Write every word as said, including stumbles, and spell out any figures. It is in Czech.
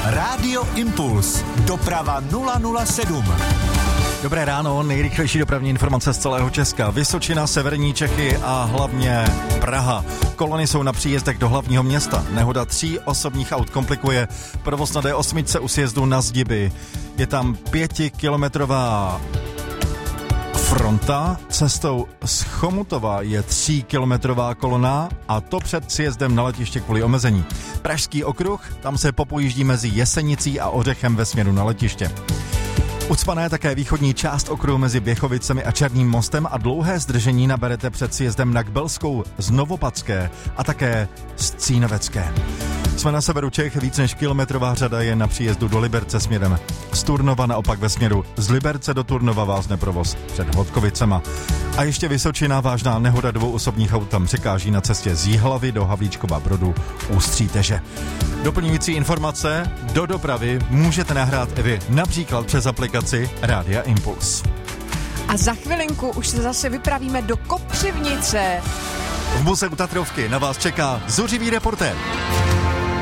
Rádio Impuls. Doprava nula nula sedm. Dobré ráno, nejrychlejší dopravní informace z celého Česka. Vysočina, severní Čechy a hlavně Praha. Kolony jsou na příjezdech do hlavního města. Nehoda tří osobních aut komplikuje provoz na D osm u sjezdu na Zdiby. Je tam pětikilometrová fronta. Cestou z Chomutova je tříkilometrová kolona a to před sjezdem na letiště kvůli omezení. Pražský okruh, tam se popojíždí mezi Jesenicí a Ořechem ve směru na letiště. Ucpaná je také východní část okruhu mezi Běchovicemi a Černým mostem a dlouhé zdržení naberete před sjezdem na Kbelskou z Novopadské a také z Cínovecké. Jsme na severu Čech, víc než kilometrová řada je na příjezdu do Liberce směrem z Turnova, naopak ve směru z Liberce do Turnova vázne provoz před Hodkovicema. A ještě Vysočina, vážná nehoda dvou osobních aut tam překáží na cestě z Jihlavy do Havlíčkova Brodu Ústří Teže. Doplňující informace do dopravy můžete nahrát i vy, například přes aplikaci Rádia Impuls. A za chvilinku už se zase vypravíme do Kopřivnice. V buse u Tatrovky na vás čeká zuřivý reportér.